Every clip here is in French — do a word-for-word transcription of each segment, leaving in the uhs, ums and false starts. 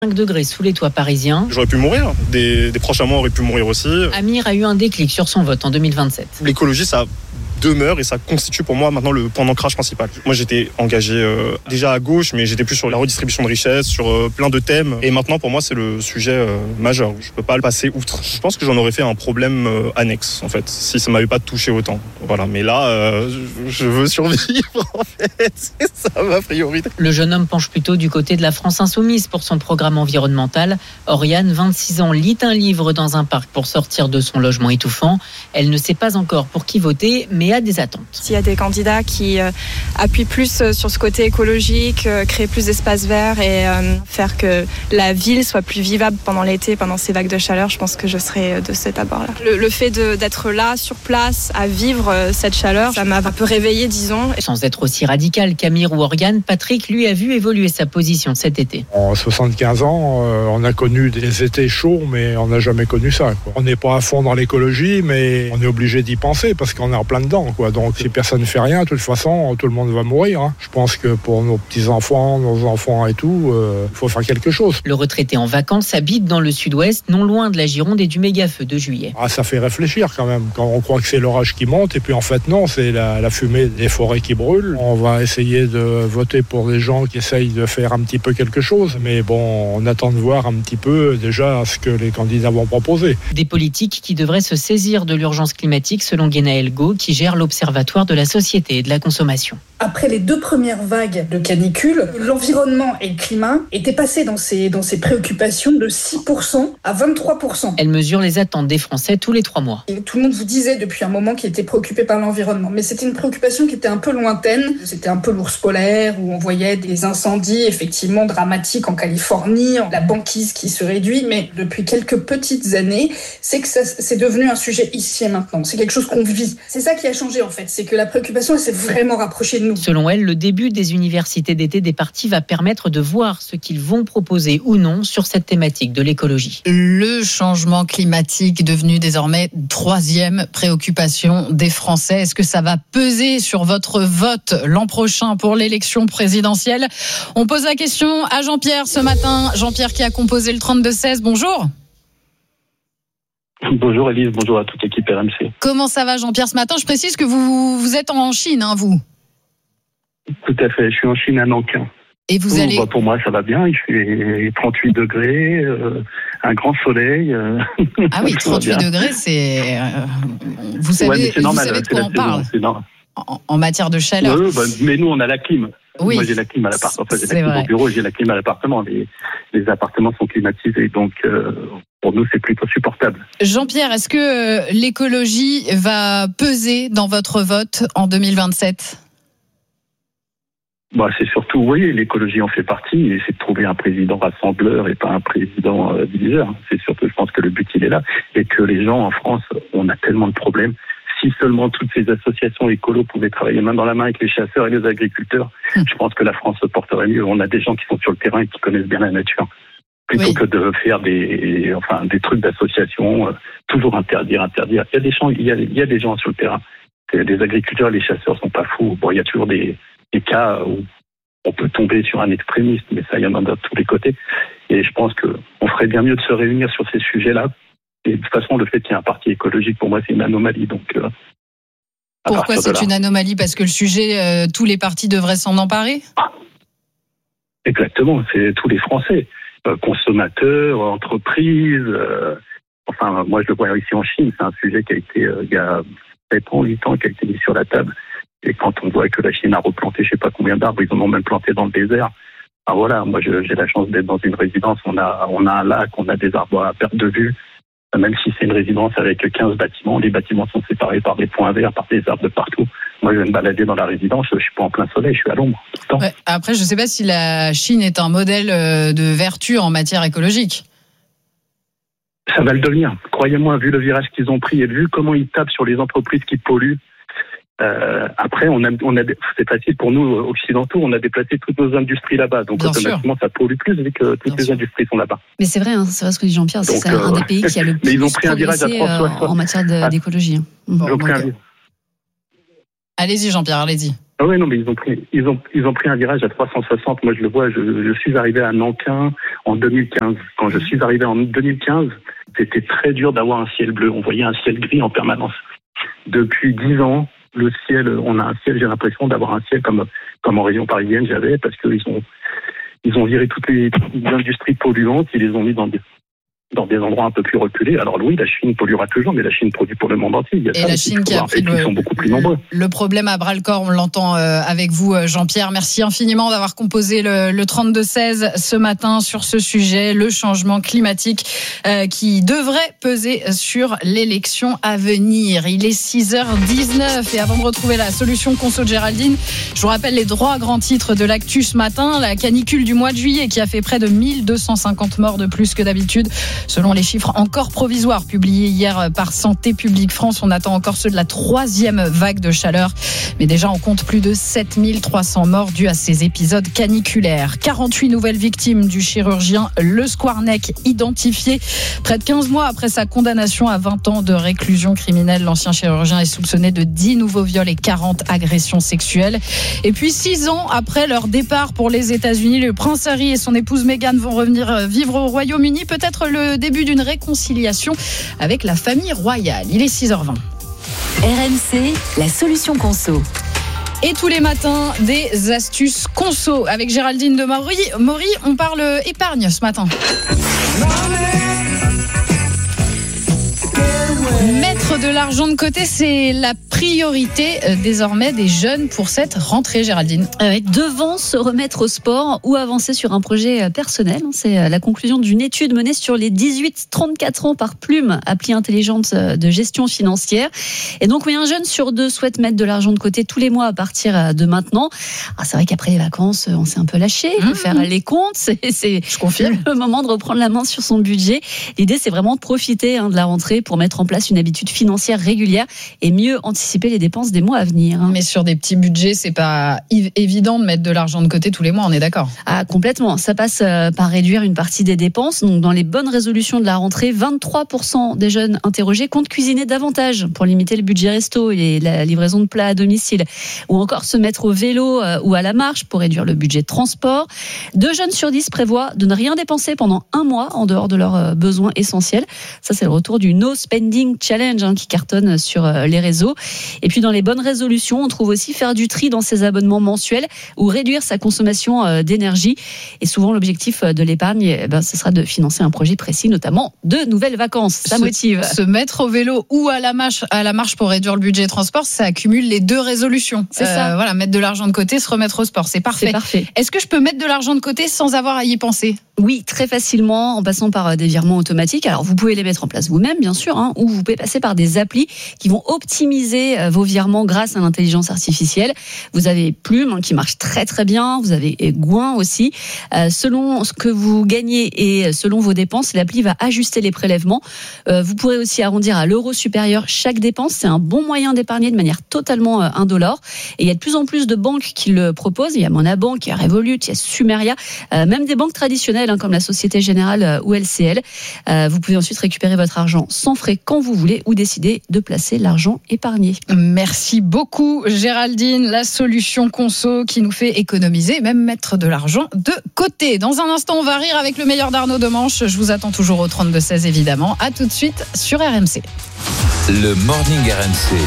cinq degrés sous les toits parisiens. J'aurais pu mourir, des, des proches à moi auraient pu mourir aussi. Amir a eu un déclic sur son vote en deux mille vingt-sept. L'écologie, ça demeure et ça constitue pour moi maintenant le point d'ancrage principal. Moi j'étais engagé euh, déjà à gauche, mais j'étais plus sur la redistribution de richesses, sur euh, plein de thèmes. Et maintenant pour moi c'est le sujet euh, majeur. Je peux pas le passer outre. Je pense que j'en aurais fait un problème euh, annexe en fait, si ça m'avait pas touché autant. Voilà, mais là euh, je veux survivre en fait, c'est ça ma priorité. Le jeune homme penche plutôt du côté de la France insoumise pour son programme environnemental. Oriane, vingt-six ans, lit un livre dans un parc pour sortir de son logement étouffant. Elle ne sait pas encore pour qui voter, mais a des attentes. S'il y a des candidats qui euh, appuient plus euh, sur ce côté écologique, euh, créer plus d'espaces verts et euh, faire que la ville soit plus vivable pendant l'été, pendant ces vagues de chaleur, je pense que je serai de cet abord-là. Le, le fait de, d'être là, sur place, à vivre euh, cette chaleur, ça m'a un peu réveillée, disons. Sans être aussi radical qu'Amir ou Oriane, Patrick, lui, a vu évoluer sa position cet été. En soixante-quinze ans, euh, on a connu des étés chauds, mais on n'a jamais connu ça, quoi. On n'est pas à fond dans l'écologie, mais on est obligé d'y penser parce qu'on est en plein dedans, quoi. Donc si personne ne fait rien, de toute façon, tout le monde va mourir, hein. Je pense que pour nos petits-enfants, nos enfants et tout, il euh, faut faire quelque chose. Le retraité en vacances habite dans le sud-ouest, non loin de la Gironde et du méga-feu de juillet. Ah, ça fait réfléchir quand même, quand on croit que c'est l'orage qui monte, et puis en fait non, c'est la, la fumée des forêts qui brûlent. On va essayer de voter pour des gens qui essayent de faire un petit peu quelque chose, mais bon, on attend de voir un petit peu déjà ce que les candidats vont proposer. Des politiques qui devraient se saisir de l'urgence climatique selon Guénaël Go, qui gère l'Observatoire de la société et de la consommation. Après les deux premières vagues de canicule, l'environnement et le climat étaient passés dans ces, dans ces préoccupations de six pour cent à vingt-trois pour cent. Elle mesure les attentes des Français tous les trois mois. Et tout le monde vous disait depuis un moment qu'il était préoccupé par l'environnement, mais c'était une préoccupation qui était un peu lointaine. C'était un peu l'ours polaire, où on voyait des incendies effectivement dramatiques en Californie, la banquise qui se réduit, mais depuis quelques petites années, c'est que ça, c'est devenu un sujet ici et maintenant. C'est quelque chose qu'on vit. C'est ça qui a changé en fait, c'est que la préoccupation elle s'est vraiment rapprochée de nous. Selon elle, le début des universités d'été des partis va permettre de voir ce qu'ils vont proposer ou non sur cette thématique de l'écologie. Le changement climatique devenu désormais troisième préoccupation des Français. Est-ce que ça va peser sur votre vote l'an prochain pour l'élection présidentielle ? On pose la question à Jean-Pierre ce matin. Jean-Pierre qui a composé le trente-deux seize. Bonjour. Bonjour Élise, bonjour à toute l'équipe R M C. Comment ça va Jean-Pierre ce matin ? Je précise que vous, vous êtes en Chine, hein, vous ? Tout à fait, je suis en Chine à Nankin. Et vous Ouh, allez... bah pour moi ça va bien, il fait trente-huit degrés, euh, un grand soleil. Euh, ah oui, trente-huit degrés, c'est... Euh, vous savez, ouais, c'est normal, vous savez de c'est quoi on parle en, en matière de chaleur. Ouais, bah, mais nous on a la clim. Oui, moi j'ai la clim à l'appartement, enfin, j'ai la clim vrai. au bureau, j'ai la clim à l'appartement. Les, les appartements sont climatisés, donc euh, pour nous c'est plutôt supportable. Jean-Pierre, est-ce que euh, l'écologie va peser dans votre vote en deux mille vingt-sept ? Bah, c'est surtout, oui, l'écologie en fait partie, et c'est de trouver un président rassembleur et pas un président euh, diviseur. C'est surtout, je pense que le but il est là, et que les gens en France, on a tellement de problèmes. Si seulement toutes ces associations écolos pouvaient travailler main dans la main avec les chasseurs et les agriculteurs, mmh. je pense que la France se porterait mieux. On a des gens qui sont sur le terrain et qui connaissent bien la nature. Plutôt oui. que de faire des, enfin, des trucs d'association, euh, toujours interdire, interdire. Il y a des gens, il y a, il y a des gens sur le terrain. Les agriculteurs et les chasseurs sont pas fous. Bon, il y a toujours des, des cas où on peut tomber sur un extrémiste, mais ça, il y en a de tous les côtés. Et je pense qu'on ferait bien mieux de se réunir sur ces sujets-là. Et de toute façon, le fait qu'il y ait un parti écologique, pour moi, c'est une anomalie. Donc, euh, pourquoi c'est là, une anomalie ? Parce que le sujet, euh, tous les partis devraient s'en emparer ? ah, Exactement, c'est tous les Français. Euh, consommateurs, entreprises. Euh, enfin, moi, je le vois ici en Chine, c'est un sujet qui a été, euh, il y a sept ans, huit ans, qui a été mis sur la table. Et quand on voit que la Chine a replanté je ne sais pas combien d'arbres, ils en ont même planté dans le désert. Ah voilà, moi je, j'ai la chance d'être dans une résidence, on a, on a un lac, on a des arbres à perte de vue. Même si c'est une résidence avec quinze bâtiments, les bâtiments sont séparés par des points verts, par des arbres de partout. Moi je vais me balader dans la résidence, je ne suis pas en plein soleil, je suis à l'ombre tout le temps. Ouais, après je ne sais pas si la Chine est un modèle de vertu en matière écologique. Ça va le devenir, croyez-moi, vu le virage qu'ils ont pris et vu comment ils tapent sur les entreprises qui polluent. Euh, après, on a, on a, c'est facile pour nous occidentaux, on a déplacé toutes nos industries là-bas, donc Bien automatiquement sûr. Ça pollue plus vu que toutes Bien les sûr. Industries sont là-bas. Mais c'est vrai, hein, c'est vrai ce que dit Jean-Pierre, donc, c'est euh, un des pays qui a le plus ils ont pris un virage à progressé euh, en matière de, d'écologie. Ils ont pris un... Allez-y Jean-Pierre, allez-y. Ah ouais, non, mais ils ont pris, ils ont, ils ont pris un virage à trois cent soixante. Moi, je le vois, je, je suis arrivé à Nankin en deux mille quinze. Quand je suis arrivé en deux mille quinze, c'était très dur d'avoir un ciel bleu. On voyait un ciel gris en permanence. Depuis dix ans, le ciel, on a un ciel, j'ai l'impression d'avoir un ciel comme, comme en région parisienne j'avais, parce qu'ils ont, ils ont viré toutes les, toutes les industries polluantes, ils les ont mis dans des, dans des endroits un peu plus reculés. Alors oui, la Chine polluera toujours, mais la Chine produit pour le monde entier. Il y a et ça, la Chine qui a pris le, sont beaucoup plus nombreux. Le problème à bras-le-corps, on l'entend avec vous, Jean-Pierre. Merci infiniment d'avoir composé le, le trente-deux seize ce matin sur ce sujet, le changement climatique euh, qui devrait peser sur l'élection à venir. Il est six heures dix-neuf et avant de retrouver la solution conso de Géraldine, je vous rappelle les droits grands titres de l'actu ce matin. La canicule du mois de juillet qui a fait près de mille deux cent cinquante morts de plus que d'habitude. Selon les chiffres encore provisoires publiés hier par Santé publique France, on attend encore ceux de la troisième vague de chaleur. Mais déjà, on compte plus de sept mille trois cents morts dus à ces épisodes caniculaires. quarante-huit nouvelles victimes du chirurgien Le Squarneck identifiées. Près de quinze mois après sa condamnation à vingt ans de réclusion criminelle, l'ancien chirurgien est soupçonné de dix nouveaux viols et quarante agressions sexuelles. Et puis, six ans après leur départ pour les États-Unis, le prince Harry et son épouse Meghan vont revenir vivre au Royaume-Uni. Peut-être le début d'une réconciliation avec la famille royale. Il est six heures vingt. R M C, la solution conso. Et tous les matins, des astuces conso avec Géraldine de Maury. Maury, on parle épargne ce matin. Mettre de l'argent de côté, c'est la priorité euh, désormais des jeunes pour cette rentrée, Géraldine. Euh, devant se remettre au sport ou avancer sur un projet personnel. C'est euh, la conclusion d'une étude menée sur les dix-huit trente-quatre ans par Plume, appli intelligente de gestion financière. Et donc, oui, un jeune sur deux souhaite mettre de l'argent de côté tous les mois à partir de maintenant. Alors, c'est vrai qu'après les vacances, on s'est un peu lâché. Il faut mmh. faire les comptes. C'est, c'est Je confirme. le moment de reprendre la main sur son budget. L'idée, c'est vraiment de profiter hein, de la rentrée pour mettre en place une habitude financière régulière et mieux anticiper les dépenses des mois à venir. Mais sur des petits budgets, c'est pas évident de mettre de l'argent de côté tous les mois, on est d'accord? Ah, complètement. Ça passe par réduire une partie des dépenses. Donc, dans les bonnes résolutions de la rentrée, vingt-trois pour cent des jeunes interrogés comptent cuisiner davantage pour limiter le budget resto et la livraison de plats à domicile. Ou encore se mettre au vélo ou à la marche pour réduire le budget de transport. Deux jeunes sur dix prévoient de ne rien dépenser pendant un mois en dehors de leurs besoins essentiels. Ça, c'est le retour du No Spending Challenge hein, qui cartonne sur les réseaux. Et puis dans les bonnes résolutions, on trouve aussi faire du tri dans ses abonnements mensuels ou réduire sa consommation d'énergie. Et souvent l'objectif de l'épargne, eh ben, ce sera de financer un projet précis, notamment de nouvelles vacances. Ça se, motive. Se mettre au vélo ou à la marche, à la marche pour réduire le budget transport, ça accumule les deux résolutions. C'est euh, ça. Voilà, mettre de l'argent de côté, se remettre au sport, c'est parfait. C'est parfait. Est-ce que je peux mettre de l'argent de côté sans avoir à y penser? Oui, très facilement, en passant par des virements automatiques. Alors, vous pouvez les mettre en place vous-même, bien sûr, hein, ou vous pouvez passer par des applis qui vont optimiser vos virements grâce à l'intelligence artificielle. Vous avez Plume, hein, qui marche très très bien. Vous avez Gouin aussi. Euh, selon ce que vous gagnez et selon vos dépenses, l'appli va ajuster les prélèvements. Euh, vous pourrez aussi arrondir à l'euro supérieur chaque dépense. C'est un bon moyen d'épargner de manière totalement indolore. Et il y a de plus en plus de banques qui le proposent. Il y a Monabank, il y a Revolut, il y a Sumeria, euh, même des banques traditionnelles hein, comme la Société Générale ou L C L. Euh, vous pouvez ensuite récupérer votre argent sans frais quand vous voulez ou décider de placer l'argent épargné. Merci beaucoup Géraldine, la solution conso qui nous fait économiser, même mettre de l'argent de côté. Dans un instant, on va rire avec le meilleur d'Arnaud Demanche. Je vous attends toujours au trente-deux seize évidemment. À tout de suite sur R M C. Le Morning R M C.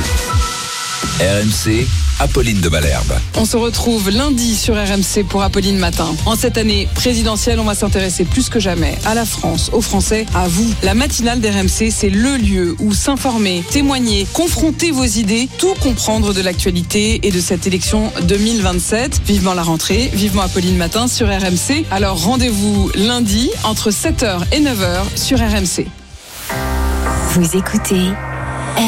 R M C, Apolline de Malherbe. On se retrouve lundi sur R M C pour Apolline Matin. En cette année présidentielle, on va s'intéresser plus que jamais à la France, aux Français, à vous. La matinale d'R M C, c'est le lieu où s'informer, témoigner, confronter vos idées, tout comprendre de l'actualité et de cette élection deux mille vingt-sept. Vivement la rentrée, vivement Apolline Matin sur R M C. Alors rendez-vous lundi entre sept heures et neuf heures sur R M C. Vous écoutez